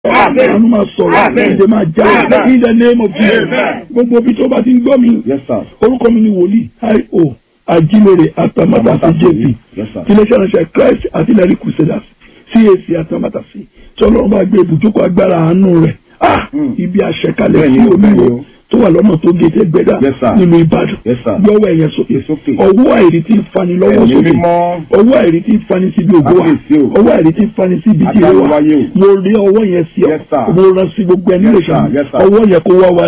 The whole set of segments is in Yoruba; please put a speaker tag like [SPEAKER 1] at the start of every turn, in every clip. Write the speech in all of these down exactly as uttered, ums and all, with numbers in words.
[SPEAKER 1] àánú máa sọ̀rọ̀ ìdè máa já in the name of Jesus. Gbogbo ibi tó bá ti ń gbọ́ mi orúkọ mi ni wòlíì i o Ajílóore Atamátàsí J P iléeṣẹ́ ìránṣẹ́ Christ Artillery Crusaders C A C Atamátàsí tí Ọlọ́run bá gbé ibùjókòó agbára àánú rẹ̀ ibi àṣẹkalẹ̀ sí omi tó wà lọ́nà tó gé tẹ́ gbẹ́dà nínú Ìbàdàn yọwọ́ ẹ̀yẹ sókè ọwọ́ àìrí tí ń fani lọ́wọ́ sókè ọwọ́ àìrí tí ń fani síbi ògo wa ọwọ́ àìrí tí ń fani síbi tí ó wà mo rí ọwọ́ yẹn sí ọ mo rán sí gbogbo ẹni lè ṣàmì ọwọ́ yẹn kó wá wá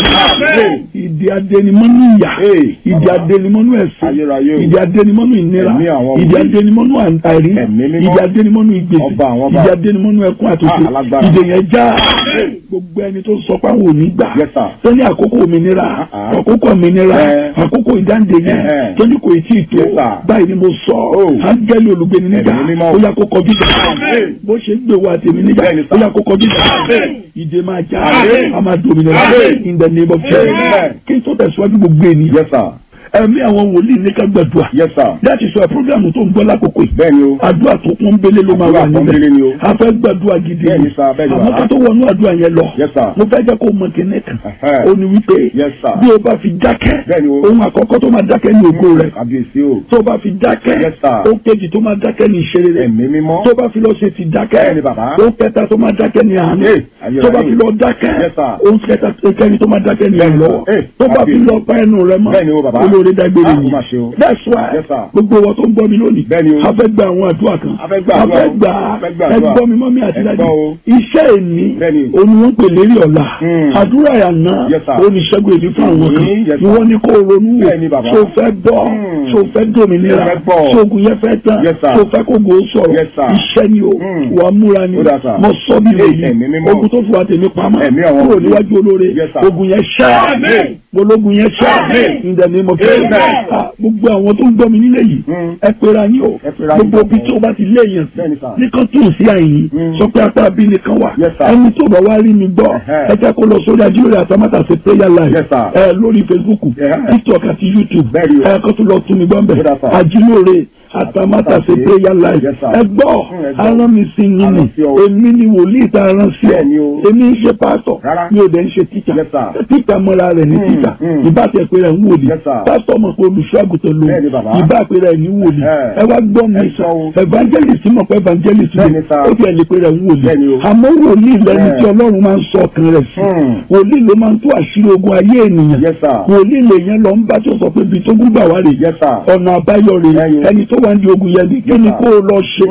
[SPEAKER 1] ní ìdí adẹnimọ́nú ìyà ìdí adẹnimọ́nú ẹ̀sìn ìdí adẹnimọ́nú ìnira ìdí adẹnimọ́nú àìrí ìdí adẹnimọ́nú ìgbèsè ìdí adẹnimọ́nú ẹkún àtòkè ìdè yẹn já gbogbo ẹni tó sọ pé àwọn ò ní gbà tó ní àkókò òmìnira àkókò òmìnira àkókò ìdáǹdè yẹn tó ní kò tí ì tó báyìí ni mo sọ áńgẹ́lì olùgbéni níjà ó yá kó kọjú jà bó ṣe gbé wa tèmi níjà ó yá kó kọjú jà ìdè máa já a máa dòmìnira in the name of Jesus kí n tó tẹ̀síwájú gbogbo ènìyàn ẹ̀mí àwọn wòlíì ní ká gbàdúrà. Yes sir. láti sọ programu tó ń gbọ́ lákòókò yìí. bẹ́ẹ̀ni o. àdúrà tó kún bélé ló máa wà níbẹ̀. a fẹ́ gbàdúrà gidi. bẹ́ẹ̀ni sá bẹ́ẹ̀ni wa. àmọ́ tó tó wọnú àdúrà yẹn lọ. Yes sir. mo fẹ́ jẹ́ kó mọ kíní kan. ó ní wípé. Yes sir. bí o bá fi dákẹ́. bẹ́ẹ̀ni o. ohun àkọ́kọ́ tó máa dákẹ́ ní ògo rẹ̀. kábíyèsí o. tó bá fi dákẹ́. Yes sir. ó kejì tó máa dákẹ́ ní ìṣeré rẹ̀. ẹ̀mí mímọ́. tó bá fi lọ ṣe ti dákẹ́. bẹ́ẹ̀ni bàbá. ó kẹta tó máa dákẹ́ ní àánú. tó bá fi lọ dákẹ́. Yes sir. ó kẹta kẹrin tó máa dákẹ́ ní ìrànlọ́wọ́. tó bá fi lọ pa ẹnu rẹ̀ mọ́. bẹ́ẹ̀ni o bàbá. olóore dágbére yìí. That's why gbogbo wa tó ń gbọ́ mi lónìí a fẹ́ gba àwọn àdúrà kan a fẹ́ gba ẹgbọ́ mi mọ́ mi àti dájú iṣẹ́ èmi òní wọ́n pè lérí ọ̀la àdúrà yànnà oníṣègùn èdè fún àwọn kan ni wọ́n ní kó ronú wò tó fẹ́ bọ́ tó fẹ́ dòmìnira tó ogun yẹn fẹ́ tán tó fẹ́ kó gbòó sọ̀rọ̀ iṣẹ́ ni o wà múra ni mo sọ bí lèyí ogun tó fún wa tèmi pamọ́ kúrò níwájú olóore ogun yẹn ṣáà ológun yẹn ṣáà in the name of Jesus. Gbogbo àwọn tó ń gbọ́ mi nílé yìí ẹ pera yín o gbogbo ibi tó bá ti léèyàn nìkan tún sí àyìn sọ pé apá bí nìkan wà ẹni tó bá wá rí mi gbọ́ ẹ jẹ́ kó lọ sórí Ajílóore Atamátàsí prayer live ẹ lórí Facebook TikTok àti YouTube ẹ kó tún lọ tún mi gbọ́ ń bẹ̀ Ajílóore Atamátàsí prayer live ẹ gbọ́ arán mi sí yín ni èmi ni wòlíì tá a rán sí ẹ èmi ń ṣe pásítọ̀ mi ò dẹ̀ ń ṣe tíjà tíjà mọ́ra rẹ̀ ní tíjà ìbátẹ̀ pé rẹ̀ ń wòlíì pásítọ̀ mọ̀ pé olùṣọ́ àgùntàn lò ìbá pé rẹ̀ ní wòlíì ẹ wá gbọ́ mi sọ evangelist mọ̀ pé evangelist lò ó fi ẹ̀lẹ́ pé rẹ̀ ń wòlíì àmọ́ wòlíì lẹ́ni tí Ọlọ́run máa ń sọ ọkàn rẹ̀ sí wòlíì ló máa ń tú àṣírí ogun ayé ènìyàn wòlíì lè yẹn lọ ń bá tó sọ pé ibi tó gún gbà wá rè ọ̀nà àbáyọ rè ẹni tó wà ní ogun yẹn ní kí ni kó o lọ ṣe.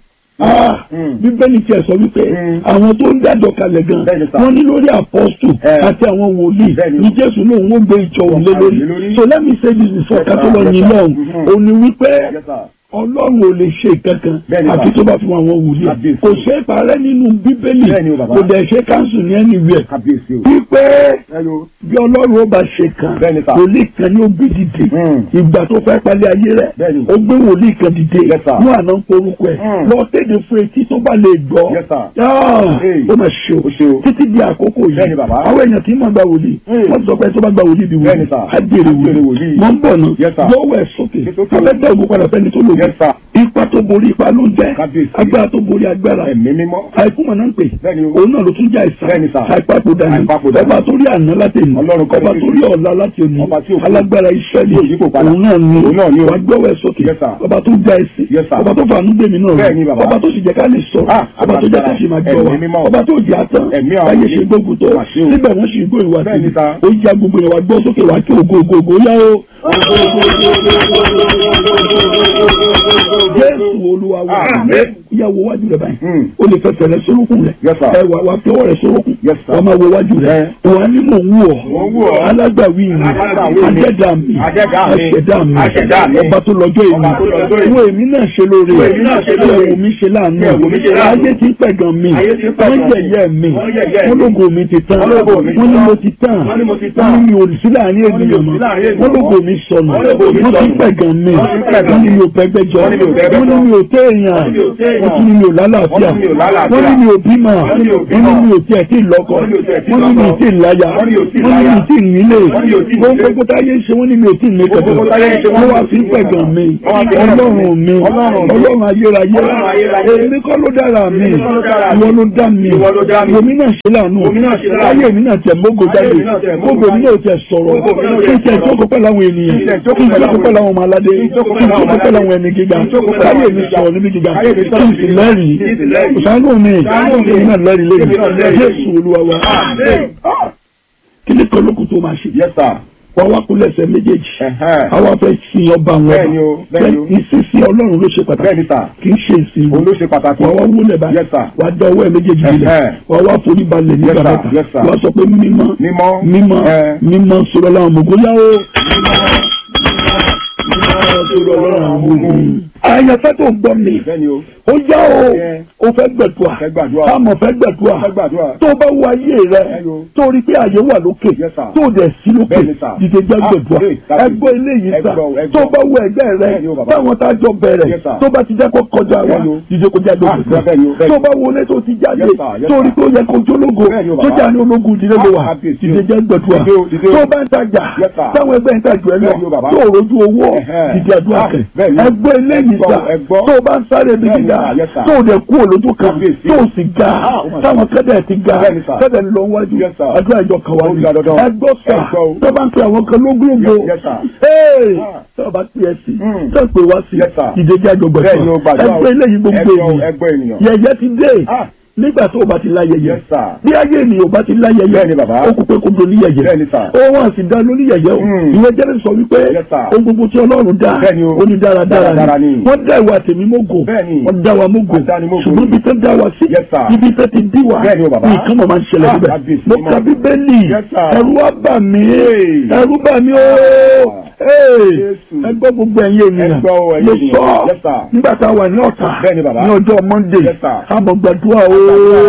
[SPEAKER 1] Bíbélì tiẹ̀ sọ wípé àwọn tó ń dájọ́ kalẹ̀ gan wọ́n ní lórí apọ́stù àti àwọn wòlíì ní Jésù náà wọ́n gbé ìjọ òun lé lórí. So let me say this before ká tó lọ yín lọ́hùn òun ni wípé Ọlọ́run ò lè ṣe kankan àti tó bá fún àwọn wòlíì kò ṣe é parẹ́ nínú Bíbélì kò dẹ̀ ṣe káńsù ní anywhere wípé bí Ọlọ́run ó bá ṣe kan wòlíì kan ní ó gbé dìde ìgbà tó fẹ́ palẹ̀ ayé rẹ̀ ó gbé wòlíì kan dìde ní àná ń porúkọ ẹ̀ lọ kéde fún etí tó bá lè gbọ́ ó mà ṣe o títí di àkókò yìí àwọn èèyàn tí mà gba wòlíì wọ́n sọ pé tó bá gba wòlíì di wòlíì á jèrè wòlíì mọ̀ ń bọ̀ náà lọ́wọ́ ẹ̀ sókè abẹ́tẹ̀ ògùn padà fẹ́ni tó lò ipa tó borí ipa ló ń jẹ agbára tó borí agbára àìkú mọ̀ náà ń pè òun náà ló tún jẹ́ àìsàn àìpapò dání ọba tó rí àná láti ní ọba tó rí ọ̀la láti òní alágbára Ísírẹ́lì òun náà ní wàá gbọ́wọ́ ẹ̀ sókè ọba tó já ẹsẹ̀ ọba tó fàánú gbèmí náà ọba tó sì jẹ́ ká lè sọ̀rọ̀ ọba tó jẹ́ ká sì máa gbọ́ wa ọba tó jẹ́ àtàn báyé ṣe gbógun tó síbẹ̀ wọ́n sì gbó ìwà sí ó já gbogbo ìwà gbọ́ sókè wá kí ògo ògo ògo yá o. Jésù Olúwa wa ìyàwó wájú rẹ báyìí o lè fẹsẹ̀ rẹ sórúkùn rẹ ẹ wà wà fi ọwọ́ rẹ sórúkùn wà máa wo wájú rẹ wà ní mò ń wù ọ́ alágbàwí mi àjẹdà mi àṣẹdà mi ọba tó lọ́jọ́ èmi wo èmi náà ṣe lóore ẹ̀wù mi ṣe láàánú ayé ti pẹ̀gàn mi wọ́n yẹ̀yẹ́ mi wọ́n lógo mi ti tán wọ́n ní mo ti tán wọ́n ní mi ò sí láàárín ènìyàn mọ́ wọ́n lógo mi sọnù wọ́n ti pẹ̀gàn mi wọ́n ní mi ò pẹ́gbẹ́jọ wọ́n ní mi ò tẹ́ èèyàn wọ́n tún ní mi ò lálàáfíà wọ́n ní mi ò bímọ wọ́n ní mi ò tiẹ̀ tí ì lọ́kọ wọ́n ní mi ò tí ì láya wọ́n ní mi ò tí ì nílé wọ́n gbogbo táyé ṣe wọ́n ní mi ò tí ì ní kẹ̀kẹ́ wọ́n wá fi ń pẹ̀gàn mi ọlọ́run mi ọlọ́run ayérayé èmi kọ́ ló dára mi ìwọ ló dá mi omi náà ṣe láàánú ayé mi náà tẹ̀ mógò jáde mógò mi náà tẹ̀ sọ̀rọ̀ kí n tẹ̀ jókòó pẹ̀lú àwọn ènìyàn kí n jókòó pẹ̀lú àwọn ọmọ aládé kí n jókòó pẹ̀lú àwọn ẹni gíga ayé mi sọ̀rọ̀ níbi gíga kí n sì lẹ́rìí ṣàánú mi èmi náà lẹ́rìí lẹ́yìn Jésù Olúwa wa kí ni kọ́ lókun tó máa ṣe wọ́n wá kú lẹ́sẹ̀ méjèèjì àwọn fẹ́ sin ọba wọn ìsinsin Ọlọ́run ló ṣe pàtàkì kì í ṣe ìsìn wọ́n wá wúlẹ̀ báyìí wọ́n á dọwọ́ ẹ̀ méjèèjì nílẹ̀ wọ́n wá forí balẹ̀ nígbà mẹ́ta wọ́n sọ pé mímọ́ mímọ́ mímọ́ sọ̀rọ̀ làwọn mọ̀gó yá o àyànfẹ́ tó ń gbọ́ mi ó yá o ó fẹ́ gbẹ̀dúà àmọ̀ fẹ́ gbẹ̀dúà tó bá wo ayé rẹ tó rí pé àyè wà lókè tó dẹ̀ sí lókè dìde jẹ́ gbẹ̀dúà ẹgbẹ́ eléyìí sà tó bá wo ẹgbẹ́ rẹ táwọn tá a jọ bẹ̀rẹ̀ tó bá ti jẹ́ kó kọjá wa dìde kó jẹ́ gbẹ̀dúà tó bá wo ilé tó ti jáde tó rí pé ó yẹ kó jólógo tó jà ní ológun ìdílé ló wà dìde jẹ́ gbẹ̀dúà tó bá ń tajà táwọn ẹgbẹ́ ń tajà ẹ lọ tó rojú owó dìde àdúrà kẹ ẹgbẹ́ eléyìí sà tó bá ń sáré bí gíga tó dẹ̀ kú olójú kan tó sì ga táwọn kẹ́dẹ̀ ti ga kẹ́dẹ̀ lọ wájú àdúrà ìjọ kan wájú ẹgbọ́ sà tó bá ń pe àwọn kan lógúnlógó tó bá pè é sí tó pè wá sí ìdèjì àjọgbẹ̀ ẹgbẹ́ eléyìí gbogbo ènìyàn yẹ̀yẹ́ ti dé nígbà tó o bá ti láyẹyẹ bí ayé ènìyàn ò bá ti láyẹyẹ ó kú pé kó do níyẹyẹ ó wọn sì dá lórí yẹyẹ o ìwé jẹ́rìí sọ wípé ohun gbogbo tí Ọlọ́run dá ó ní dáradára ni wọ́n dá ìwà tèmi mógò wọ́n dá wa mógò ṣùgbọ́n ibi tó dá wa sí ibi tó ti dí wa nǹkan mọ̀ máa ń ṣẹlẹ̀ níbẹ̀ mo ka Bíbélì ẹ̀rù wá bà mí ẹ̀rù bà mí o ẹ gbọ́ gbogbo ẹ̀yin ènìyàn mo sọ nígbà tá a wà ní Ọ̀tà ní ọjọ́ Monday àmọ́ gbàdúrà o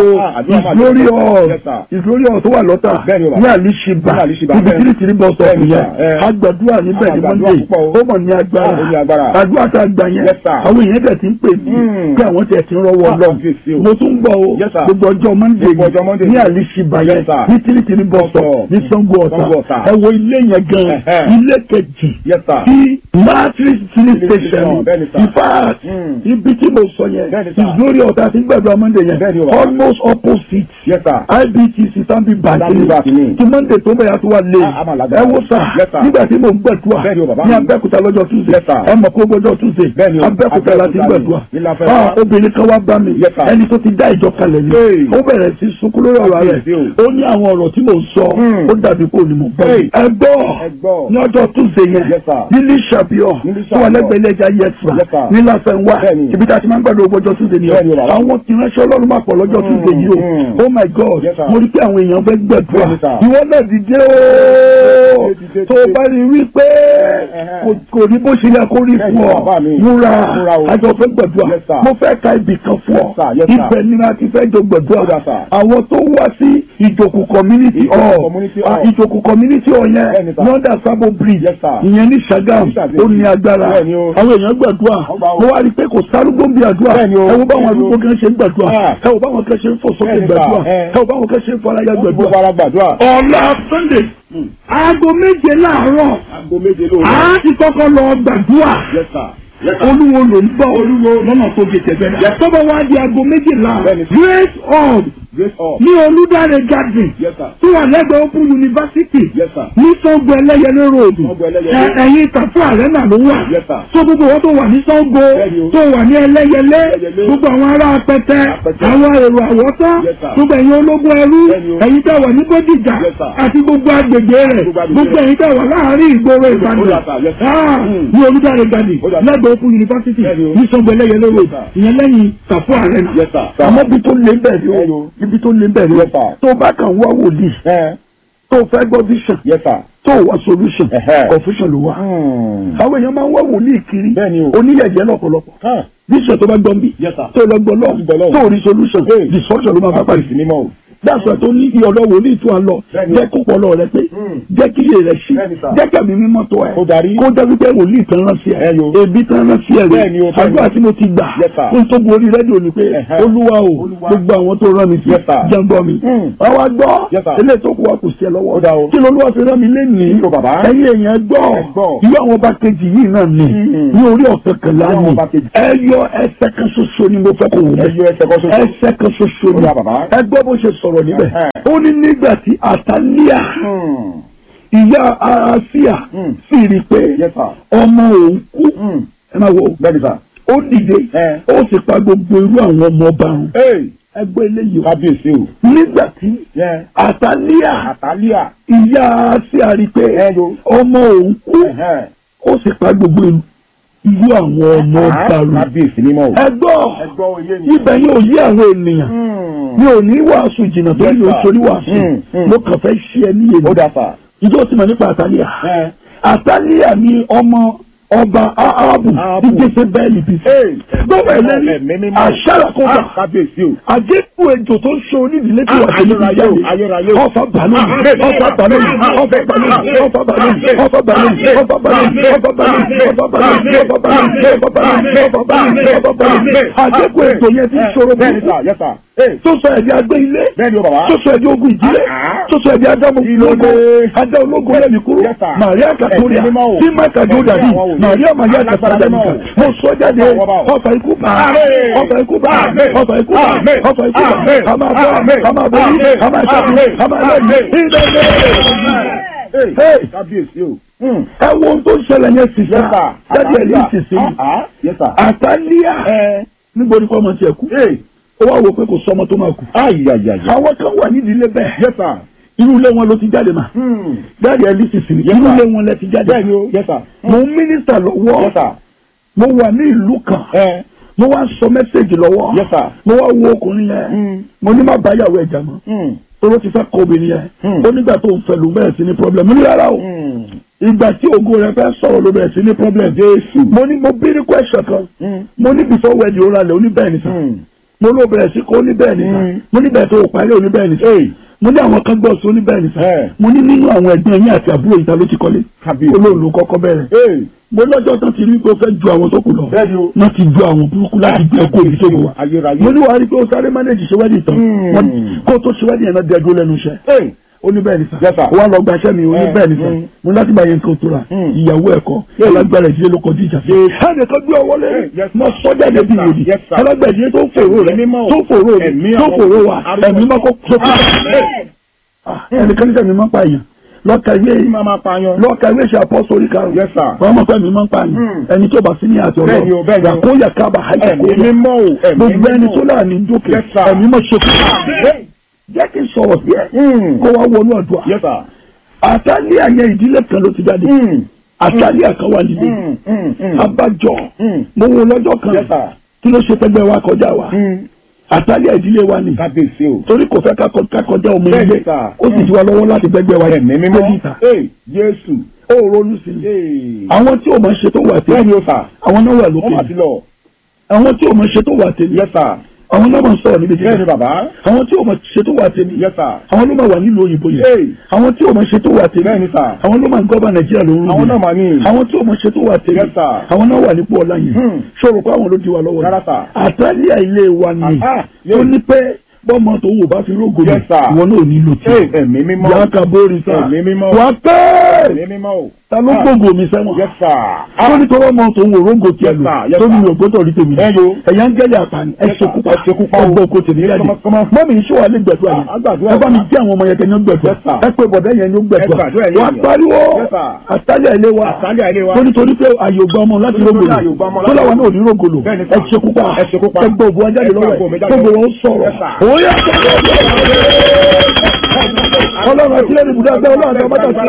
[SPEAKER 1] ìlórí ọ̀ ìlórí ọ̀ tó wà lọ́tà ní àlìṣìbà ibi tìrìtìrì bọ̀ sọ ìyẹn àgbàdúrà níbẹ̀ ní Monday ó mọ̀ ní agbára àdúrà tá a gbà yẹn àwọn èèyàn tẹ̀ ti ń pè mí pé àwọn tẹ̀ ti ń rọwọ́ lọ mo tún gbọ́ o gbogbo ọjọ́ Monday ní àlìṣìbà yẹn ní tìrìtìrì bọ̀ sọ ní Ṣàngó Ọ̀tà ẹ wo ilé yẹn gan ilé kejì tí matrix filling station in fact ibi tí mo sọ yẹn ìlórí Ọ̀tà ti gbàdúrà Monday yẹn almost opposite I B T C Stanbic Bank tí Monday tó bẹ̀rẹ̀ tó wà lé ẹ wo sà nígbà tí mo ń gbẹ̀dúà ní Abẹ́òkúta lọ́jọ́ Tuesday ẹ mọ̀ kó gbọ́jọ́ Tuesday Abẹ́òkúta láti gbẹ̀dúà obìnrin kan wá bá mi ẹni tó ti dá ìjọ kalẹ̀ ni ó bẹ̀rẹ̀ sí sunkún lórí ọ̀rọ̀ rẹ̀ ó ní àwọn ọ̀rọ̀ tí mo sọ ó dàbí kó ní mo gbọ́ ẹ gbọ́ ní ọjọ́ Tuesday yẹn nílí ìṣàbíọ̀ tó wà lẹ́gbẹ̀ẹ́ ilé ẹja yẹsà ní Láfẹnwá ibi tá a ti máa ń gbàdúrà gbọ́jọ́ Tuesday ni àwọn tí ránṣẹ́ Ọlọ́run máa pọ̀ lọ́jọ́ Tuesday yìí o oh my God mo rí pé àwọn èèyàn fẹ́ gbẹ̀dúrà ìwọ náà dìde ooo tó o bá rí wí pé kò rí bó ṣe yẹ kó rí fún ọ múra àjọ fẹ́ gbẹ̀dúrà mo fẹ́ ka ibì kan fún ọ ibẹ̀ ni a ti fẹ́ jọ gbẹ̀dúrà àwọn tó wá sí Ìjòkù community hall Ìjòkù community hall yẹn lọ́dà Sabo bridge ìyẹn ní Ṣàgámù ó ní agbára àwọn èèyàn gbẹ̀dúrà mo wá rí pé kò sárúgbó ń bí àdúrà ẹ wo báwọn arúgbó kan ṣe ń gbẹ̀dúrà ẹ wo báwọn kan ṣe ń fò sókè gbẹ̀dúà ẹ wo báwọn kan ṣe ń faraya gbẹ̀dúà. ọ̀la Sunday aago méje láàárọ̀ a ti kọ́kọ́ lọ gbàdúà olúwo ló ń bọ̀ olúwo lọ́nà tó gé tẹ̀gbẹ́ tọ́bọ̀ wá di aago méjìlá grace hall ní Olúdáre garden tó wà lẹ́gbẹ̀ẹ́ Open University ní Ṣàngó Ẹlẹ́yẹlé road ẹ̀yìn Tàfú Arena ló wà tó gbogbo wọn tó wà ní Ṣàngó tó wà ní Ẹlẹ́yẹlé gbogbo àwọn ará Apẹtẹ àwọn èrò Àwọ̀tán gbogbo ẹ̀yin ológun ẹrú ẹ̀yin tẹ́ wà ní Bódìjà àti gbogbo agbègbè rẹ̀ gbogbo ẹ̀yin tẹ́ wà láàárín ìgboro Ìbàdàn ní Olúdáre garden lẹ́gbẹ̀ẹ́ Open University ní Ṣàngó Ẹlẹ́yẹlé road ìyẹn lẹ́yìn Tàfú Arena àmọ́ bí tó lé bẹ́ẹ̀ ni ibi tó lé bẹ̀rẹ̀ tó bá kàn wá wòlíì tó fẹ́ gbọ́ vision tó wá solution confusion ló wá. àwọn èèyàn máa ń wá wòlíì kiri oníyẹ̀jẹ̀ lọ́pọ̀lọpọ̀ vision tó bá gbọ́n bí tó lọ gbọ́ lọ́ọ̀ tó rí solution destruction ló máa bá pàdé. dáṣọ tó ní ìyọ̀dọ̀ wòlíì tó a lọ jẹ́ kó pọ̀lọ́ rẹ pé jẹ́ kí ilé rẹ ṣí jẹ́ kẹ́mi mímọ́ tó ẹ̀ kó jẹ́ wípé wòlíì tán rán sí ẹ̀ ebi tán rán sí ẹ̀ rẹ̀ àdúrà tí mo ti gbà fún tó borí rédíò ni pé olúwa o gbogbo àwọn tó rán mi sí jẹ́ǹbọ̀ mi wọ́n wá gbọ́ ilé tó kù wá kù sí ẹ lọ́wọ́ kí lolúwa fi rán mi lénìí ẹ̀yin èèyàn gbọ́ ìwé àwọn ọba kejì yìí náà ni ní orí ọ̀fẹ́ kan lánìí ẹ yọ ẹsẹ̀ kan ṣoṣo ni mo fẹ́ kó wò ẹsẹ̀ kan ṣoṣo ni ẹ gbọ́ bó ṣe sọ̀rọ̀ níbẹ̀ ó ní nígbà tí Àtálíà ìyá Àsíà sì rí i pé ọmọ òun kú ẹ máa wo ó dìde ó sì pa gbogbo irú àwọn ọmọ ọba run ẹgbẹ́ eléyìí o kábíyèsí o nígbà tí Àtálíà ìyá Àsíà rí i pé ọmọ òun kú ó sì pa gbogbo irú àwọn ọmọ ọba run ẹgbọ́ ibẹ̀ yóò yí àwọn ènìyàn mi ò ní wàásù jìnnà tó ní oṣù oníwàásù mo kàn fẹ́ ṣe ẹ níyè mi ìjọ tí mo nípa Àtálíà Àtálíà ni ọmọ ọba Áhábù tí jésè bẹ́ẹ̀lì bí gbọ́dọ̀ ẹlẹ́rìí àṣàràkọ́gbà àgékù ejò tó ń ṣe onídìílé tí wà á tẹ̀lé ìjáde ọ̀fà bàlóyè ọ̀fà bàlóyè ọ̀fà bàlóyè ọ̀fà bàlóyè ọ̀fà bàlóyè ọ̀fà bàlóyè ọ̀fà bàlóyè ọ̀fà bàlóyè ọ̀fà bàlóyè ọ̀fà bàlóyè ọ̀fà bàlóyè ọ̀fà bàlóyè àgékù ejò yẹn ti ṣòro burúkú tó sọ ẹ̀dí agbé ilé tó sọ ẹ̀dí ogun ìdílé tó sọ ẹ̀dí adámu ológo adá ológo lẹ́nu kúrò Màríà Kàtóríà tí máka jó dàbí Màríà Màríà Kàtóríà nìkan mo sọ jáde ọfà ikú bá ọfà ikú bá ọfà ikú bá ọfà ikú bá a máa bọ́ a máa borí a máa ṣàkóso a máa lẹ́yìn ìdẹ́gbẹ́. kábíyèsí o ẹ wo ohun tó ń ṣẹlẹ̀ yẹn sì sá jáde ẹ̀ ní ìsinsìnyí Àtálíà níbo ni kò ọmọ tiẹ̀ kú ó wá wo pé kò sọmọ tó máa kú. àwọn kan wà nídìí ilé bẹ́ẹ̀ irú ilé wọn ló ti jáde mà jáde ẹ̀ lísìsì irú ilé wọn lẹ ti jáde. mo ń mínísítà lọ́wọ́ mo wà ní ìlú kan mo wá sọ mẹ́sẹ̀gì lọ́wọ́ mo wá wo ọkùnrin yẹn mo ní má bá yàwó ẹ̀jà mọ́ tóró ti fẹ́ kọ́ obìnrin yẹn ó nígbà tó ń fẹ́ ló bẹ̀rẹ̀ sí ní problem mo ní rárá o ìgbà tí ògo rẹ fẹ́ sọ̀rọ̀ ló bẹ̀rẹ̀ sí ní problem jésù mo ní mo bí ní question kan mo ní before wedding ó ralẹ̀ ó ní bẹ́ẹ̀ nìkan mo ló bẹ̀rẹ̀ sí kó ní bẹ́ẹ̀ nìkan mo ní bẹ́ẹ̀ tó o parí òní bẹ́ẹ̀ nìkan mo ní àwọn kan gbọ́ sí òní bẹ́ẹ̀ nìkan mo ní nínú àwọn ẹ̀gbọ́n yín àti àbúrò ìta ló ti kọ́lé olóòlù kọ́kọ́ bẹ̀rẹ̀ mo lọ́jọ́ tán ti rí pé ó fẹ́ ju àwọn tó kù lọ wọ́n ti ju àwọn burúkú láti gbé ẹkọ òbí tó wà mo ní wàá rí pé ó sáré mánéjì ṣe wẹ́dì tán kó tó ṣe wẹ́dì yẹn náà dẹ́gbó lẹ́nu iṣẹ́ oníbẹ̀ẹ́ nìkan wọ́n lọ gbaṣẹ́ mi oníbẹ̀ẹ́ nìkan mo láti bá yẹn nǹkan tó ra ìyàwó ẹ̀kọ́ alágbára ìdílé ló kọjú ìjà sí. ẹnì kan gbé ọwọ́ lé mọ sọ́jà débi òdì alágbára ìdílé tó ń fòró rẹ tó ń fòró rẹ tó ń fòró wa ẹ̀mí mọ́ kó tó kó. ẹnìkan níta mi máa ń pa èèyàn lọ́ka ìwé lọ́ka ìwé ṣe àpọ́sọ orí karùn-ún wọ́n mọ̀ pé mi máa ń pa àyàn ẹni tó bá sí ní àti ọ̀rọ̀ àkóyà kábà àyàkóyà gbogbo ẹni tó láàánú dókè ẹ̀mí mọ̀ ṣe fún jẹ́ kí n sọ̀rọ̀ sí ẹ̀ kó wá wọnú ọ̀dọ́ Àtálíà yẹn ìdílé kan ló ti jáde Àtálíà kan wà nílé abájọ mo wo lọ́jọ́ kan kí ló ṣe fẹ́gbẹ́ wa kọjá wa Àtálíà ìdílé wa ni torí kò fẹ́ ká kọjá omi ilé ó sì ti wá lọ́wọ́ láti gbẹ́gbẹ́ wa yẹn méjì ta Jésù ó ronú sí i àwọn tí ò máa ṣe tó wà tẹ́lẹ̀ àwọn náà wà lókè àwọn tí ò máa ṣe tó wà tẹ́lẹ̀ àwọn náà máa ń sọ̀rọ̀ níbi jíjẹ́ àwọn tí o máa ṣe tó wà tèmi àwọn ló máa wà nílùú òyìnbó yẹn àwọn tí o máa ṣe tó wà tèmi àwọn ló máa ń gọ́bà Nàìjíríà lóru yẹn àwọn tí o máa ṣe tó wà tèmi àwọn náà wà nípò ọlá yẹn ṣòro pé àwọn ló di wa lọ́wọ́ Àtálíà ilé wa ni ó ní pé bọ́mọ tó wò bá fi rógò ní ìwọ náà nílò tí yàrá ka bóri sá wà pẹ́ ta ló gbogbo mi sẹ́wọ̀n tó ní tọrọ mọ tó wò rógò tí ẹ lò tó ní mi ò gbọ́dọ̀ rí tèmi ẹ̀yà ń gẹ́lẹ̀ àpàní ẹ ṣekúpa ọgbọ́n kò tèmi jáde mọ́mí iṣẹ́ wa lè gbẹ̀dúrà yẹn ẹ bá mi jẹ́ àwọn ọmọ yẹn kẹ́ni ó gbẹ̀dúrà ẹ pé bọ̀dẹ́ yẹn ni ó gbẹ̀dúrà wà pariwo Àtálíà ilé wa tó nítorí pé àyè ògbà ọmọ láti rógòlò tó láwa náà ò ní rógòlò ẹ ṣekúpa ẹ gbọ́ òbú ajáde lọ́wọ́ ẹ gbogbo wọn sọ̀rọ̀ ọlọ́run àti lẹ́nu ibùdó ẹgbẹ́ ọlọ́run àti ọmọdé àti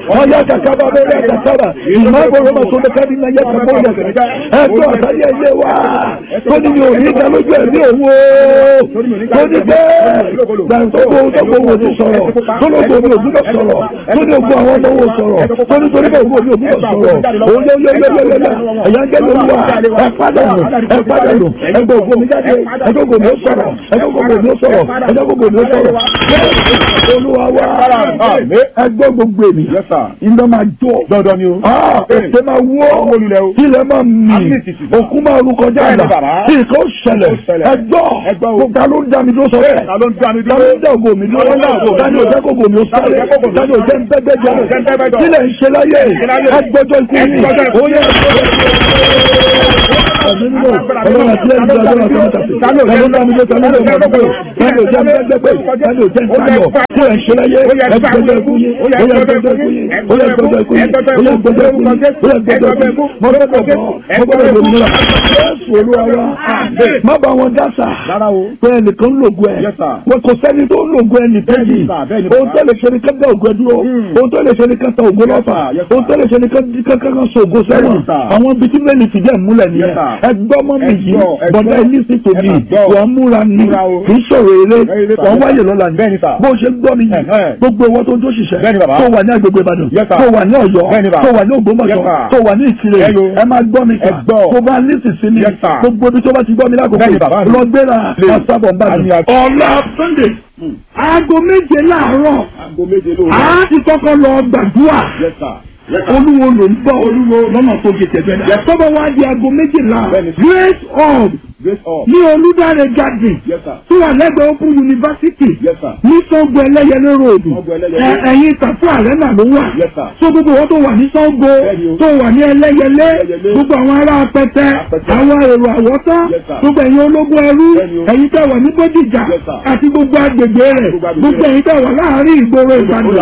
[SPEAKER 1] ọ̀yà kàkàbà bẹ́ẹ̀ kàkàbà ìmọ̀gbọ̀rọ̀ máa tó lẹ́ka ní nàyẹ kàbọ̀ yẹ kẹ̀kẹ́ ẹ̀tọ́ àtàlẹ́ ẹ̀yẹ wa tó ní mi ò ní ká lójú ẹ̀mí òun o tó ní bẹ́ẹ̀ gbàǹtọ́gbò tọ́gbò wò ní sọ̀rọ̀ tó lóògbò mi ò gbúdọ̀ sọ̀rọ̀ tó ní ògbó àwọn ọmọ wò sọ̀rọ̀ tó ní torí bẹ́ẹ̀ ògbó mi ò gbúdọ̀ sọ̀rọ̀ òun yẹ yẹ yẹ yẹ yẹ ẹ̀yà ń gẹ́gẹ́ olúwa ẹ̀ pàdánù ẹ̀ pàdánù ẹgbẹ́ ògbó mi jáde ẹgbẹ́ ògbó mi ó sọ̀rọ̀ ẹgbẹ́ ògbó mi ó sọ̀rọ̀ ẹgbẹ́ ògbó mi ó sọ̀rọ̀ olúwa wa ẹgbẹ́ gbogbo èmi iná máa jó dandan ni o ètè máa wó ilẹ̀ máa mì òkú máa rú kọjá àlà ìkó ṣẹlẹ̀ ẹgbọ́ gbogbo ló ń dá mi dúró sọ́rẹ́ ta ló ń dá ògbó mi dúró dání òjẹ́ kókò mi ó sáré dání òjẹ́ ń bẹ́gbẹ́ jẹ́ kílẹ̀ ń ṣe láyé ẹgbọ́jọ́ ikú yìí ó yẹ ọlọ́run àti ẹ̀rí ìjọba ọlọ́run àti ọmọ tàbí ẹ̀rọ ńlá mi ló tẹ̀lé ọmọ ọmọ ọmọ tani ò jẹ́ ẹgbẹ́gbẹ́ tani ò jẹ́ ntayọ̀ tí ẹ̀ ń ṣe láyé ẹgbẹ́gbẹ́ ikú yín ó yẹ ẹgbẹ́gbẹ́ ikú yín ó yẹ ẹgbẹ́gbẹ́ ikú yín ó yẹ ẹgbẹ́gbẹ́ ikú yín ó yẹ ẹgbẹ́gbẹ́ ikú yín mo gbọ́dọ̀ bọ̀ mo gbọ́dọ̀ bọ̀ nínú Jésù Olúwa wa má bá wọn dásà pé ẹnìkan ń lògùn ẹ̀ wọn kò sẹ́ni tó ń lògùn ẹ̀ nìkejì ohun tó lè ṣe ni kán dá ògùn ẹ̀ dúró ohun tó lè ṣe ni kán ta ògùn lọ́fà ohun tó lè ṣe ni kán kán so ògùn sẹ́wọ̀n àwọn ibi tí mẹ́lì fìdí ẹ̀ múlẹ̀ nìyẹn ẹgbọ́n mọ́ mi yìí bọ̀dá ẹ lísì tó mi wọ́n múra ní kì í sọ̀rọ̀ eré wọ́n wáyé lọ́la ní bó ṣe gbọ́ mi yìí gbogbo owó tó ń tó ṣiṣẹ́ tó wà ní agbègbè Ìbàdàn tó wà ní Ọ̀yọ́ tó wà ní Ògbómọ̀ṣọ́ tó wà ní Ìkirè ẹ máa gbọ́ mi kà tó bá lísì sí mi gbogbo ibi tó bá ti gbọ́ mi lákòókò lọ gbéra ọ̀sábọ̀ ń bá mi. ọ̀la Sunday aago méje láàárọ̀ a ti kọ́kọ́ lọ gbàdúrà olúwo ló ń bọ̀ olúwo lọ́nà tó gé tẹ̀gbẹ́ náà. tọ́bọ̀ wá di aago méjìlá grace hall ní Olúdáre garden tó wà lẹ́gbẹ̀ẹ́ Open University ní Sango Ẹlẹ́yẹlé road ẹ̀yìn Tàfú Arena ló wà. so gbogbo wọn tó wà ní Sango tó wà ní Ẹlẹ́yẹlé gbogbo àwọn ará Apẹtẹ àwọn èrò Àwọ́tá gbogbo ẹ̀yin ológun ẹrú ẹ̀yin tẹ́ wà ní Bódìjà àti gbogbo agbègbè rẹ̀ gbogbo ẹ̀yin tẹ́ wà láàárín ìgboro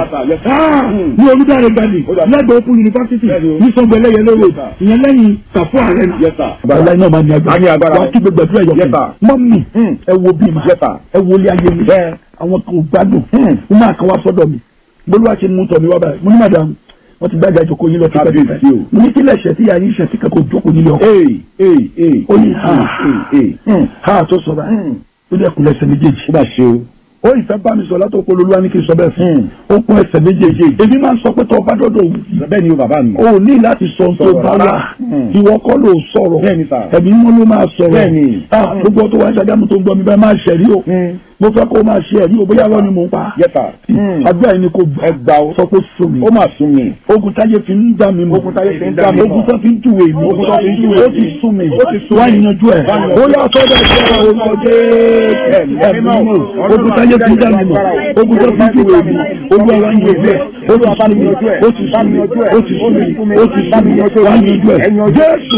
[SPEAKER 1] Ìbàdàn ní Olúdáre garden lẹ́gbẹ̀ẹ́ Open University ní Sango Ẹlẹ́yẹlé road ìyẹn lẹ́yìn Tàfú Arena. ọ̀la iná máa ní agbára wá kí gbẹdúrà yọ fún mọ́mì ẹ wo bí ma ẹ wo ilé ayé mi àwọn kò gbádùn mo máa kàn wá sọ́dọ̀ mi bolúwa ṣe mú tọ̀ mi wá báyìí mo ní madam wọ́n ti gbájà ìjókòó yín lọ sí pẹ́ẹ́pẹ́ bẹ́ẹ̀ mo ní kí lẹ́sẹ̀ tí yàrá yín ṣe sí kankan jókòó nílé ọkọ̀ ó ní ha ha tó sọ̀rọ̀ ó dẹ̀ kú lẹ́sẹ̀ méjèèjì ó bá ṣe o ó ìfẹ́ bá mi sọ látọ̀ pé olúwa ní kí n sọ bẹ́ẹ̀ fún ó kún ẹsẹ̀ méjèèjì èmi máa ń sọ pé tó ọba dọ́dọ̀ wù bẹ́ẹ̀ ni o bàbá mi o ní láti sọ ohun tó bá wà ìwọ kọ́ ló sọ̀rọ̀ ẹ̀mí mọ́ ló máa sọ̀rọ̀ gbogbo tó wá ń ṣàgámù tó ń gbọ́ mi bẹ́ẹ̀ máa ṣẹ̀rí o mo fẹ́ kó o máa ṣe ẹ̀rí o bóyá lọ́ni mò ń pa àdúrà yìí ni kò gbà ó sọ pé sùn mi ó máa sùn mi ogun táyé fi ń dá mi mọ̀ ogun táyé fi ń dá mi mọ̀ ogun tó fi ń júwe mi ogun tó fi ń júwe ó ti sùn mi wá ìyanjú ẹ̀ ó yà sọ́dọ̀ ẹ̀ṣẹ̀ orúkọ jẹ́ ẹ̀mí mọ̀ ogun táyé fi ń dá mi mọ̀ ogun tó fi ń júwe mi olúwa wá ìyanjú ẹ̀ ó ti sùn mi ó ti sùn mi ó ti sùn mi ó ti sùn mi wá ìyanjú ẹ̀ Jésù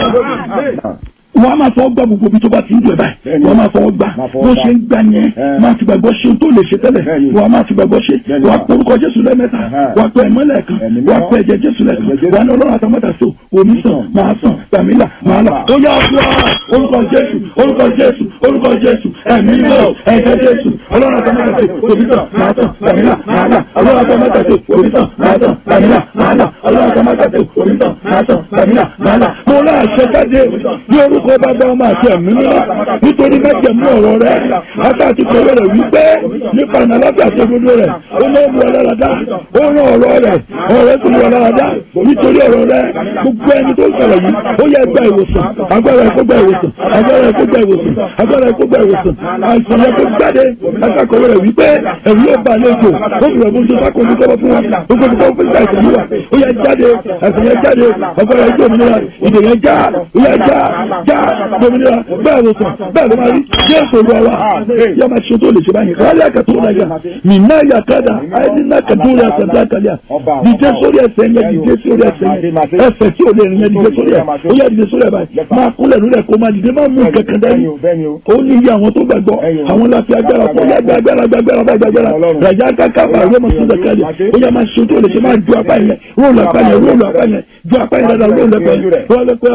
[SPEAKER 1] olúwa wọ́n á máa fọwọ́ gbà gbogbo ibi tó bá ti ń dùn ẹ̀ báyìí wọ́n á máa fọwọ́ gbà bó ṣe ń gbà yẹn máa fi gbàgbọ́ ṣe tó lè ṣe tẹ́lẹ̀ wọ́n á máa fi gbàgbọ́ ṣe wọ́n á porúkọ Jésù lẹ́mẹ́ta wọ́n á pẹ́ ẹ̀mọ́lẹ̀ kan wọ́n á pẹ́ ẹ̀jẹ̀ Jésù lẹ́kan wọ́n á ní Ọlọ́run àtàmọ́tà so omi sàn máa sàn gbàmílà máa là ó yá fún wa orúkọ Jésù orúkọ Jésù orúkọ Jésù ẹ̀mí lọ ẹ̀jẹ̀ Jésù Ọlọ́run àtàmọ́tà so omi sàn máa sàn gbàmílà máa là Ọlọ́run àtàmọ́tà so omi sàn máa sàn gbàmílà máa là Ọlọ́run àtàmọ́tà so omi sàn máa sàn gbàmílà máa là mo náà ṣe jáde ní orúkọ bàbá ọmọ àti ẹ̀mí mímọ́ nítorí májẹ̀mú ọ̀rọ̀ rẹ̀ látàtí pẹ̀lú rẹ̀ wípé nípa ìnàlábẹ́ àti òdodo rẹ̀ ó ló mú ọlọ́radá ó rán ọ̀rọ̀ rẹ̀ ọ̀rọ̀ tó mú ọlọ́radá nítorí ọ̀rọ̀ rẹ̀ gbogbo ẹni tó sọ̀rọ̀ yìí ó yẹ gba ìwòsàn agbára ẹ̀kọ́ gba ìwòsàn agbára ẹ̀kọ́ gba ìwòsàn agbára ẹ̀kọ́ gba ìwòsàn àìsàn yẹ kó jáde látàkọ̀wé rẹ̀ wípé ẹ̀rù yóò bá àlejò ó fi rẹ̀ bó ṣe sákòó ní kọ́bọ̀ fún wa gbogbo ní kọ́bọ̀ fún àìsàn yìí wa ó yẹ jáde àìsàn yẹ jáde agbára ẹ̀kọ́ òmìnira ìdè yẹn já ó yẹ já já òmìnira bẹ́ẹ̀ ló sàn bẹ́ẹ̀ ló máa rí Jésù olúwa wa yá máa ṣe tó lè ṣe báyìí kálí àkàtúntò náà yà mí náà yà kádà àìní náà kàdúrà yà sàdá kálíà dìde sórí ẹsẹ̀ yẹn dìde sórí ẹsẹ̀ yẹn ẹsẹ̀ tí ò lè rìn yẹn dìde sórí ẹ̀ ó yà dìde sórí ẹ̀ báyìí máa kúnlẹ̀ lulẹ̀ kó máa dìde máa mú kankan dání ó ní iye àwọn tó gbàgbọ́ àwọn láti agbára fún yàgbẹ́ agbára agbára agbára ràjà káká bá yẹ máa sọdọ kálí ó yà máa ṣe tó lè ṣe máa ju apá yẹn róòlù apá yẹn róòlù apá yẹn ju apá yẹn dáadáa róòlù apá yẹn róòlù apá yẹn ju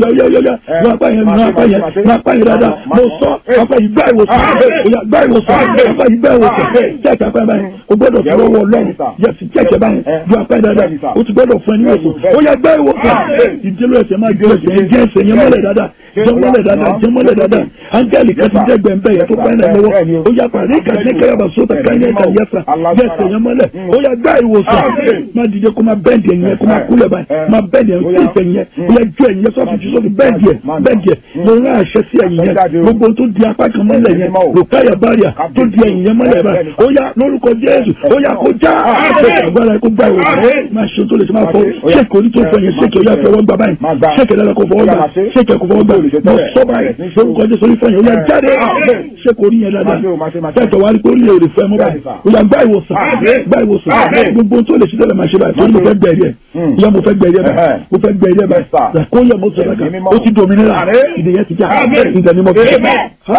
[SPEAKER 1] yá yá yá ní apá yẹn ní apá yẹn ní apá yẹn dáadáa mo sọ apá yìí gbá ìwòsàn òyà gbá ìwòsàn apá yìí gbá ìwòsàn jẹ́ẹ̀kì apá yẹn báyìí o gbọ́dọ̀ fi ọwọ́ lọ́rùn yẹ̀sì jẹ́ẹ̀kì báyìí ju apá yẹn dáadáa o ti gbọ́dọ̀ fún ẹni ìwòsàn òyà gbá ìwòsàn ìdílé ẹsẹ̀ máa gbé ẹsẹ̀ yẹn jẹ́ ẹsẹ̀ yẹn mọ́lẹ̀ dáadáa jẹ́ mọ́lẹ̀ dáadáa jẹ́ mọ́lẹ̀ dáadáa áńgẹ́lì kan ti jẹ́ gbẹ̀ǹbẹ̀ yẹn tó bá ẹ̀ lọ́wọ́ ó yà pàdé kàdé kẹ́yàbà sóta káyọ̀ ẹ̀ka yẹsà yẹsẹ̀ yẹn mọ́lẹ̀ ó yà gbá ìwòsàn má dìde kó má bẹ́ẹ̀dì ẹ̀yìn yẹn kó má kúlẹ̀ báyìí má bẹ́ẹ̀dì ẹ̀yìn kó ìfẹ̀ yẹn ó yà ju ẹ̀yìn yẹn sọ́fì sọ́fì bẹ́ẹ̀dì ẹ̀ bẹ́ẹ̀dì ẹ̀ mo rán àṣẹ sí ẹ̀yìn yẹn gbogbo tó di apá kan mọ́lẹ̀ yẹn lòkáyà báyà tó di ẹ̀yìn yẹn mọ́lẹ̀ báyìí ó yà lórúkọ Jésù ó yà kó já agbára kó gbá ìwòsàn má ṣe tó lè ṣe má fọ ṣèkè orí tó fọ yẹn ṣèkè ó yà fọwọ́ gbà báyìí ṣèkè lẹ́la kó fọwọ́ gbà ṣèkè kó fọwọ́ gbà mo sọ báyìí lórúkọ Jésù orí fọ yẹn ó yà jáde ṣèkè orí yẹn dáadáa ṣèkè wá rí pé orí yẹn ò lè fẹ́ mọ́ báyìí ó yà gbá ìwòsàn gbá ìwòsàn gbogbo tó lè ṣe tẹ́lẹ̀ máa ṣe báyìí tó ní mo fẹ́ gbẹ̀rí ẹ̀ ìyá mo fẹ́ gbẹ̀rí ẹ̀ báyìí mo fẹ́ gbẹ̀rí ẹ̀ báyìí kó yẹ mo sọ̀rọ̀ kan ó ti dominira ìdèyẹ ti já ìdè ni mo fi ṣe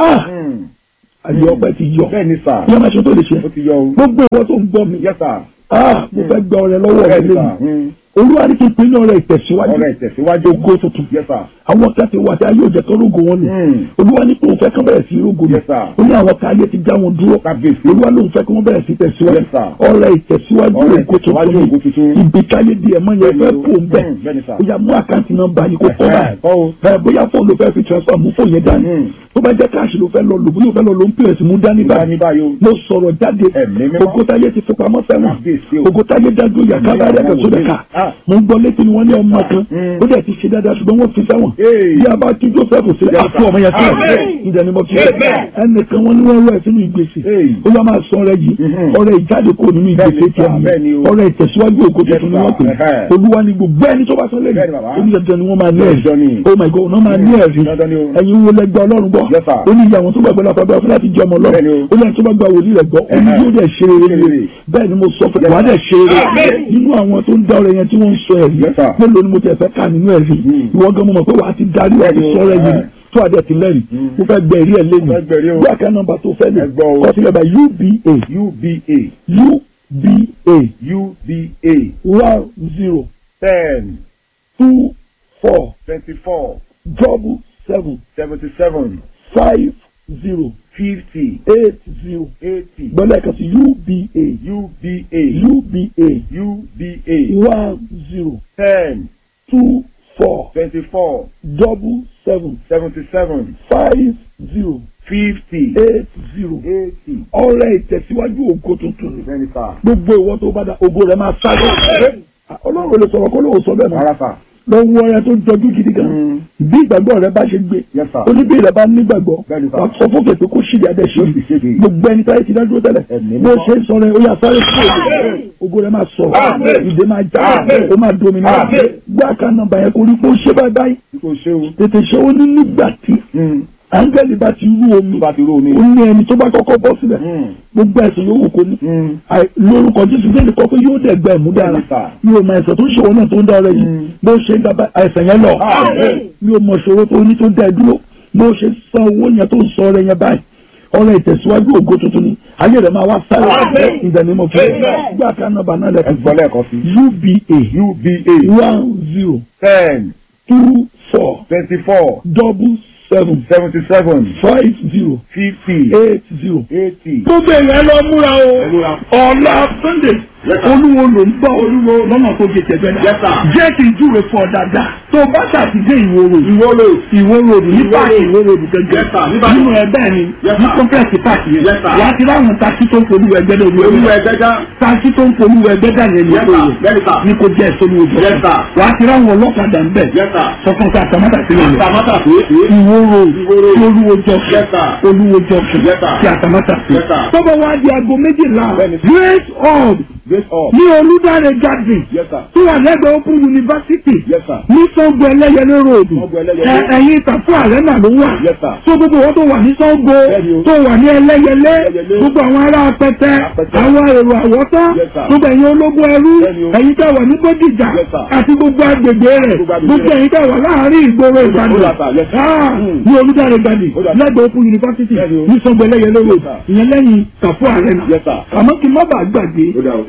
[SPEAKER 1] ayé ọpẹ́ ti yọ ìyá máa ṣe tó lè ṣe gbogbo ìwọ tó ń gbọ́ mi mo fẹ́ gbọ́ ọ̀rẹ́ lọ́wọ́ rẹ lẹ́yìn olúwa ní kí n pinnu ọ̀rẹ́ ìtẹ̀síwájú ògo tuntun àwọn kan ti wà tí ayé òjẹ tó rógo wọn ni olúwa ní kí òun fẹ́ kán bẹ̀rẹ̀ sí rógo mi ó ní àwọn kan ayé ti já wọn dúró olúwa lóun fẹ́ kí wọ́n bẹ̀rẹ̀ sí tẹ̀síwájú ọ̀rẹ́ ìtẹ̀síwájú ògo tuntun ibi káyé di ẹ̀mọ́ yẹn fẹ́ fò ń bẹ̀ ó yá mú àkáǹtì nọ́mbà yìí kó kọ́ báyìí bóyá fóònù ló fẹ́ fi transfer mú fóònù yẹn dání tó bá jẹ́ káàṣì ló fẹ́ lọ lò bóyá ó fẹ́ lọ ló ń pèrè sí mú dání báyìí mo sọ̀rọ̀ jáde ògo táyé ti fipamọ́ sẹ́wọ̀n ògo táyé dájú yàtọ̀ abáyé àgàsódẹ̀ká mo ń gbọ́ létí ni wọ́n ní ọmọ kan ó dẹ̀ ti ṣe dáadáa ṣùgbọ́n wọ́n fi sẹ́wọ̀n bí a bá tún Joseph sí àti ọmọ yẹn sílẹ̀ ìdẹ̀ni mo fi ẹnìkan wọ́n ní wọ́n rọ ẹ̀ sínú ìgbésẹ̀ ó yá máa sọ ọ̀rẹ́ yìí ọ̀rẹ́ ìjáde kò nínú ìgbésẹ̀ tiẹ̀ nìyẹn ọ̀rẹ́ ìtẹ̀síwájú ògo tuntun ni wọ́n pè olúwa ni gbogbo ẹni tó bá sọ lẹ́yìn oníṣẹ́jọ́ ni wọ́n máa ní ẹ̀rí oh my God wọ́n máa ní ẹ̀rí ẹ̀yin wo lẹ́gbẹ́ ọlọ́run gbọ́ ó ní ìyàwó tó gbàgbọ́ látọ̀dọ̀ fún láti jẹ́ ọmọ ọlọ́run ó ní ẹni tó bá gba wòlíì rẹ̀ gbọ́ ó ní yóò dẹ̀ ṣe rere bẹ́ẹ̀ ni mo sọ fún wa dẹ̀ ṣe rere nínú àwọn tó ń dá ọ̀rẹ́ yẹn tí wọ́n ń sọ ẹ̀rí mélòó ni mo tẹ̀ fẹ́ ká nínú ẹ̀rí ìwọ gan mo mọ̀ pé wàá ti darí wàá ti sọ ọ̀rẹ́ yìí tó àdé ti lẹ́rìí mo fẹ́ gbẹ ẹ̀rí ẹ̀ lẹ́nu bí àká nọ́mbà tó fẹ́ lè kọ́ sílẹ̀ bá U B A
[SPEAKER 2] U B A
[SPEAKER 1] U B A
[SPEAKER 2] U B A
[SPEAKER 1] one zero
[SPEAKER 2] ten
[SPEAKER 1] two four
[SPEAKER 2] twenty-four
[SPEAKER 1] double seven
[SPEAKER 2] seventy-seven
[SPEAKER 1] five zero
[SPEAKER 2] fifty
[SPEAKER 1] eight zero
[SPEAKER 2] eighty
[SPEAKER 1] gbọ́dọ̀ ẹ̀ka sí U B A
[SPEAKER 2] U B A
[SPEAKER 1] U B A
[SPEAKER 2] U B A
[SPEAKER 1] one zero
[SPEAKER 2] ten
[SPEAKER 1] two four
[SPEAKER 2] twenty-four
[SPEAKER 1] double seven
[SPEAKER 2] seventy-seven
[SPEAKER 1] five zero
[SPEAKER 2] fifty
[SPEAKER 1] eight zero
[SPEAKER 2] eighty.
[SPEAKER 1] ọ̀rẹ́ ìtẹ̀síwájú ògo tuntun ni
[SPEAKER 2] Bẹ́ẹ̀ni sá.
[SPEAKER 1] gbogbo ìwọ tó bá da ògo rẹ̀ máa sáré ọlọ́run lè sọ̀rọ̀ kó lóun sọ bẹ́ẹ̀
[SPEAKER 2] Rárá sá.
[SPEAKER 1] lọ wọ ọ̀rẹ́ tó jọjú gidi gan bí ìgbàgbọ́ rẹ bá ṣe gbé
[SPEAKER 2] Yes, sir.
[SPEAKER 1] oníbí rẹ bá nígbàgbọ́
[SPEAKER 2] Bẹ́ẹ̀ni sá.
[SPEAKER 1] wà sọ fún kẹ̀kẹ́ kó ṣìlẹ̀ adé ṣe
[SPEAKER 2] Yóò sì ṣe é.
[SPEAKER 1] gbogbo ẹni táyé ti dádúró tẹ́lẹ̀
[SPEAKER 2] Ẹ̀mí
[SPEAKER 1] bó
[SPEAKER 2] mímọ́.
[SPEAKER 1] ṣe ń sọ rẹ ó yà sáré fún ògo rẹ máa sọ ìdè máa já ó máa dominira gbé àká nọ́mbà yẹn kó rí kó ṣe báyìí báyìí
[SPEAKER 2] Kò ṣe o.
[SPEAKER 1] tètè ṣe ó ní nígbà tí áńgẹ́lì bá ti rú omi
[SPEAKER 2] Bá ti rú omi.
[SPEAKER 1] ó ní ẹni tó bá kọ́kọ́ bọ́ sílẹ̀ gbogbo ẹ̀sìn yóò wò kó ní lórúkọ Jésù bẹ́ẹ̀ ni kọ́ pé yóò dẹ̀ gba ẹ̀mú dára mi ò mọ ẹ̀sẹ̀ tó ń ṣòwò náà tó ń dá ọ̀rẹ́ yìí bó ṣe ń gba ẹ̀sẹ̀ yẹn lọ mi ò mọ ìṣòro tó ní tó dẹ̀ dúró bó ṣe san owó yẹn tó ń sọ ọ̀rẹ́ yẹn báyìí ọ̀rẹ́ ìtẹ̀síwájú ògo tuntun ni ayé rẹ̀ máa wá sáré ìdánimọ̀ fún gbà ká nọ́mbà náà lẹ́kọ̀ọ́ U B A
[SPEAKER 2] U B A
[SPEAKER 1] one zero
[SPEAKER 2] ten
[SPEAKER 1] two four
[SPEAKER 2] twenty-four
[SPEAKER 1] double seven
[SPEAKER 2] seventy-seven
[SPEAKER 1] five zero
[SPEAKER 2] fifty
[SPEAKER 1] eight zero.
[SPEAKER 2] eighty.
[SPEAKER 1] gbogbo èèyàn lọ múra o ọ̀la Sunday olúwo ló ń bọ̀ olúwo lọ́nà tó gé tẹ̀gbẹ́ náà jẹ́ kí n júwe fún ọ dáadáa tó bá ṣàtìdé ìwòrò ìwòrò ìwòrò ní páàkì ìwòrò gẹ́gẹ́ nínú ẹgbẹ́ ni ní kọ́ńpẹ́ẹ̀sì páàkì yẹn wà á ti ráwọn takí tó ń polú ẹgbẹ́ náà olú ẹgbẹ́ takí tó ń polú ẹgbẹ́ dà yẹn ní kò ní kò jẹ́ ìsolú ojú wà á ti ráwọn ọlọ́kadà ń bẹ̀ sọ fún ká tamátà sílẹ̀ ìwòrò olúwo jọ olúwo jọ kí àtàmátà sí tọ́bọ̀ wá di aago méjìlá great hall ní Olúdáre garden tó wà lẹ́gbẹ̀ẹ́ Open University ní Sango Ẹlẹ́yẹlé road ẹ̀yìn ìtàfún ààrẹ náà ló wà tó gbogbo wọn tó wà ní Sango tó wà ní Ẹlẹ́yẹlé gbogbo àwọn ará Apẹtẹ àwọn èrò Àwọ́tá gbogbo ẹ̀yin ológun ẹrú ẹ̀yin tẹ́ wà ní Bódìjà àti gbogbo agbègbè rẹ̀ gbogbo ẹ̀yin tẹ́ wà láàárín ìgboro Ìbàdàn ní Olúdáre garden lẹ́gbẹ̀ẹ́ Open University ní Sango Ẹlẹ́yẹlé road ìyẹn lẹ́yìn ìtàfún ààrẹ náà àmọ́ kí n má bàa gbàgbé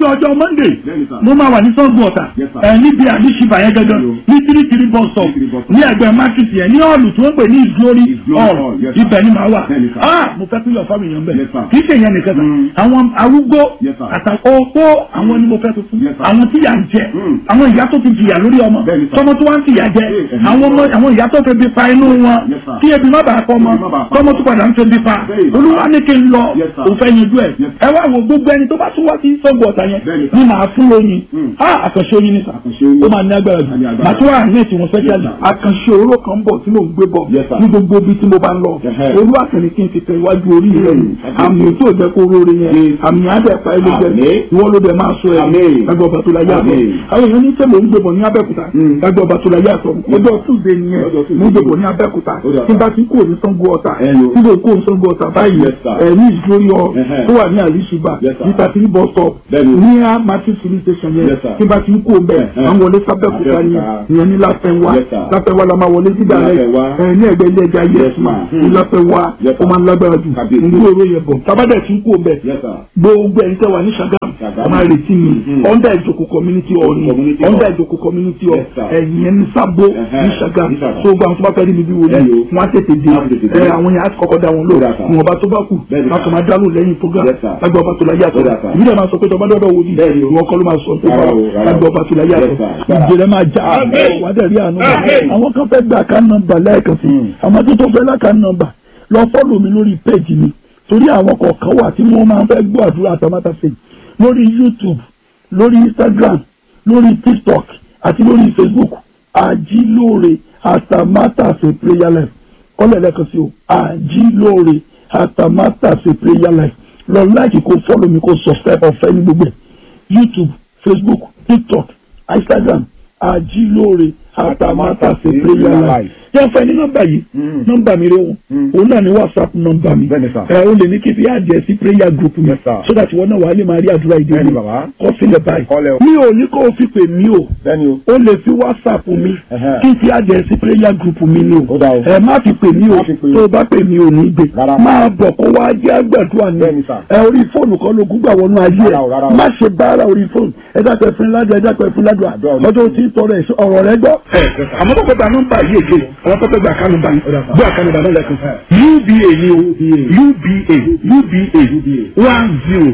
[SPEAKER 3] ọjọ́ monday mo máa wà ní Ṣàngó Ọ̀tà ẹ̀ níbi àdìsíbà yẹn gẹ́gẹ́ ní three three bus stop ní ẹgbẹ́ market yẹn ní ọ̀lù tí wọ́n pè ní glory hall ibẹ̀ ni màá wà ah mo fẹ́ kí lọ fáwọn èèyàn bẹ̀ kì í ṣe yẹn nìkan kan àwọn arúgbó àtàkọ́ opó àwọn ni mo fẹ́ tó fún àwọn tí yà ń jẹ àwọn ìyá tó ti jìyà lórí ọmọ tọmọ tó wá ń fìyà jẹ àwọn ìyá tó fẹ́ bí pa inú wọn kí ebi má bàa kọ́ ọmọ tọmọ tó padà ń fẹ́ bí pa olúwa ní kí n lọ òun fẹ́ yanjú ẹ̀ ẹ wá wo gbogbo ẹni tó bá tún wá sí Ṣàngó Ọ̀tà yẹn ní màá fún lóyin àkànṣe oyin ní sà ó máa ní agbára jù màá tún wà ní ètò wọn fẹ́kẹ́lì àkànṣe òróró kan ń bọ̀ tí mò ń gbé bọ̀ ní gbogbo ibi tí mo bá ń lọ olúwa kìíní kí n fi tẹ iwájú orí rẹ àmì tó jẹ́ kó róore yẹn àmì àdẹ̀pá ẹlò jẹ ìwọ ló dẹ̀ máa sọ ẹ̀ lágbó ọba tó la yá àtọ̀ àwọn èèyàn ní tẹ́lẹ̀ ń gbé bọ̀ ní Abẹ́òkúta lágbó ọba tó la yá àtọ̀ ọjọ́ Tuesday nìyẹn mo gbé bọ̀ ní Abẹ́òkúta tí bá ti kúrò ní Ṣàngó Ọ̀tà tí mo kúrò ní Ṣàngó Ọ̀tà báyìí ẹ̀ ní ìgbórí ọ tó wà ní àríṣùbà níta tí ní bus stop ní a martin filling station yẹn tí bá ti kúrò bẹ́ẹ̀ àwọn wọlé sábẹ́òkúta yẹn ní Láfẹ́nwá Láfẹ́nwá la máa wọlé dídà rẹ̀ ẹ̀ ní ẹgbẹ́ ilé ẹja yẹsùn ní Láfẹ́nwá ó máa ń lágbára jù ní òró yẹn bọ̀ tábàdẹ̀ tí kúrò bẹ́ẹ̀ gbogbo ẹ̀yin tẹ́ wà ní Ṣàgámù ọmọ retí mi under ìjòkó community hall ni under ìjòkó community hall ẹ̀yìn ní Sábó ní Ṣàgámù tó gba àwọn tó bá fẹ́ rí mi bí wọlé wọn á tètè dé ẹ àwọn yẹn á kọ́kọ́ dá wọn lò wọn bá tó bá kù láti máa dálò lẹ́yìn program lágbó ọba tó la yàtọ̀ ìbílẹ̀ máa sọ pé tọba dọ́dọ̀ wò ní ìwọ kọ́ ló máa sọ tó bá lágbó ọba tó la yàtọ̀ ìjẹ́rẹ́ máa já wà dẹ̀ rí àánú àwọn kan fẹ́ gbà ká nọ́mbà lẹ́ẹ̀kan sí àwọn tó tó fẹ́ láka nọ́mbà lọ fọ́lù mi lórí péjì mi torí àwọn kọ̀ọ̀kan wà tí wọ́n máa fẹ́ gbọ́ àdúrà àtàmátà sí lórí YouTube lórí Instagram lórí TikTok àti lórí Facebook Àjílóore Àtàmátàsé prayer life kọ́lẹ̀ lẹ́ẹ̀kan sí o Àjílóore Àtàmátàsé prayer life lọ láìkí kó fọ́lù mi kó subscribe ọ̀fẹ́ ní gbogbo YouTube Facebook TikTok Instagram Àjílóore Àtàmátàsé prayer life yẹn fẹ́ ní nọ́mbà yìí nọ́mbà mi rẹ̀ wọ́n òun náà ní WhatsApp nọ́mbà mi ẹ o lè ní kí n fi àjẹ́ sí prayer group mi so that wọ́n náà wà á lè máa rí àdúrà ìdí mi kọ́ sílẹ̀ báyìí mi ò ní kó o fi pè mí o o lè fi WhatsApp mi kí n fi àjẹ́ sí prayer group mi ni o ẹ má fi pè mí o tó o bá pè mí o ní gbé máa bọ̀ kó wá jẹ́ àgbàdua ni ẹ orí fóònù kan ló gúgbà wọnú ayé ẹ má ṣe bára orí fóònù ẹ dákẹ́ fún ládùá ẹ dákẹ́ fún ládùá ọjọ́ tí ń tọrọ ọ̀rọ̀ rẹ gbọ́ àmọ́ tó kọta nọ́mbà yìí èké àwọn tó fẹ́ gba àkànnù bá gbọ́ àkànnù bá lọ́lẹ́kùn U B A ni o U B A U B A one zero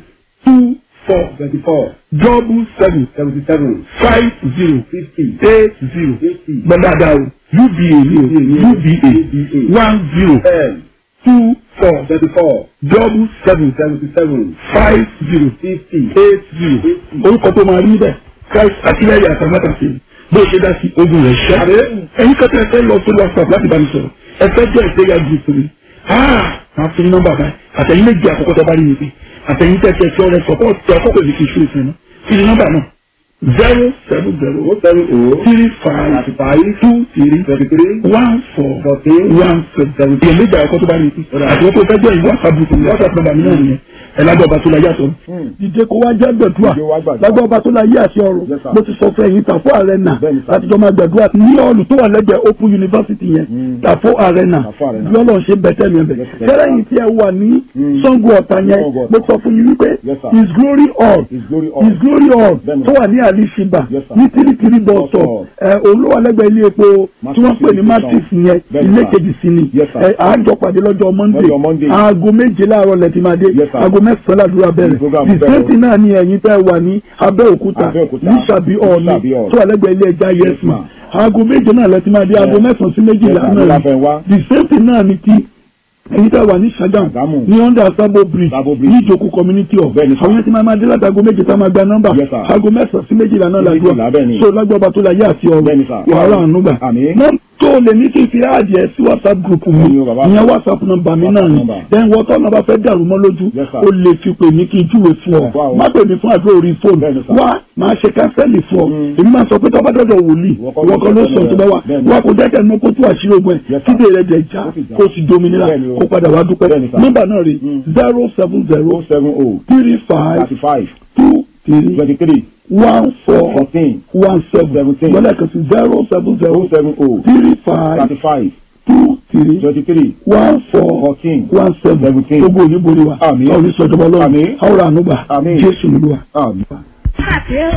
[SPEAKER 3] two four twenty four double seven seventy seven five zero fifty eight zero gbọ́dọ̀dà o U B A ni o U B A one zero two four twenty four double seven seventy seven five zero fifty eight zero orúkọ tó máa rí bẹ́ẹ̀ Christ àtìlẹ́yìn Àtàmátàsé bó ṣe dá sí ogun rẹ̀ ṣá. ẹ̀yin kọ́tà ẹ̀fẹ́ lọ sí WhatsApp láti bá mi sọ̀rọ̀ ẹ̀fẹ́ jẹ́ ìgbéga group mi. máa fi nọ́mbà báyìí àtẹ̀yìn méjì àkọ́kọ́ tó bá rí mi pé àtẹ̀yìn tẹ̀sí ẹ̀fẹ́ ọ̀rẹ́ sọ̀pọ̀ tí àkọ́kọ́ èmi kì í ṣe ìfẹ́ náà. kí ni nọ́mbà náà zero seven zero seven oh three five five two three thirty three one four fourteen one seven. ìyẹn méjì àkọ́kọ́ tó bá rí mi pé àtẹ̀yìn tó fẹ́ jẹ́ ìwé WhatsApp group mi WhatsApp nọ́mbà mi náà nìyẹn ẹlágbọ́ ọba tó la yé àtọ̀ dídé kó wá jẹ́ gbẹ̀dúà lágbọ́ ọba tó la yé àti ọ̀rọ̀ mo ti sọ fún ẹ̀yin Tàfó Arena láti jọ máa gbẹ̀dúà ní ọ̀lù tó wà lẹ́gbẹ̀ẹ́ Open University yẹn Tàfó Arena bí Ọlọ́run ṣe bẹ̀tẹ̀ mi ẹ̀bẹ̀ kẹ́rẹ́ yìí tí ẹ wà ní Ṣàngó Ọ̀tà yẹn mo sọ fún yín wípé His Glory Hall His Glory Hall tó wà ní àlìṣìbà ní tìrìtìrì bọ̀ọ̀tọ̀ òun ló wà lẹ́gbẹ̀ẹ́ ilé epo tí wọ́n pè ní Matrix yẹn ilé kejì sí ni àjọ pàdé lọ́jọ́ Monday aago méje láàárọ̀ lẹ́tì máa dé aago mẹ́sàn-án ládùúrà bẹ̀rẹ̀ ìsẹ́ǹtì náà ni ẹ̀yin tẹ́ wà ní Abẹ́òkúta ní Ṣàbí ọ̀ọ́ni tó wà lẹ́gbẹ̀ẹ́ ilé ẹja yẹsùn aago méje náà lẹ́tí máa dé aago mẹ́sàn-án sí méjìlá náà ìsẹ́ǹtì náà ni ti ẹ̀yin tẹ́ wà ní Ṣàgámù ní under Sabo bridge ní ìjòkó community of àwọn yẹn ti máa máa dé láti aago méje tá máa gba nọ́mbà aago mẹ́sàn-án sí méjìlá náà ládùúrà so lágbàbà tó la yé àti ọ̀rọ̀ wàhálà ànúgbà tó lè ní kí n fi àjẹ sí WhatsApp group mi ìyẹn WhatsApp nọ́mbà mi náà ni then wọ́n tọ́ náà bá fẹ́ dàrú mọ́ lójú ó lè fi pè mí kí n júwe fún ọ má pè mí fún àdúrà orí fóònù wá máa ṣe kánsẹ́lì fún ọ èmi máa sọ pé tọ́ bá dọ́dọ̀ wòlíì wọ́n kan ló sọ tó bá wà wá kó jẹ́kẹ́ ní kó tó àṣírí ogun ẹ̀ kíde rẹ̀ jẹ̀ já kó sì dominira kó padà wá dúpẹ́ nọ́mbà náà rí zero seven zero three five two three three one four fourteen one seven seventeen wọ́n lẹ́ẹ̀kan sí zero seven zero seven oh three five two three.
[SPEAKER 1] three
[SPEAKER 2] twenty-three
[SPEAKER 1] one four
[SPEAKER 2] fourteen
[SPEAKER 1] one seven
[SPEAKER 2] seventeen.
[SPEAKER 1] gbogbo oníborí wa
[SPEAKER 2] Àmín.
[SPEAKER 1] àwọn oníṣọjọba Ọlọ́run
[SPEAKER 2] Àmín.
[SPEAKER 1] àwọn ànúgbà
[SPEAKER 2] Àmín.
[SPEAKER 1] Jésù Olúwa.
[SPEAKER 2] Àmín.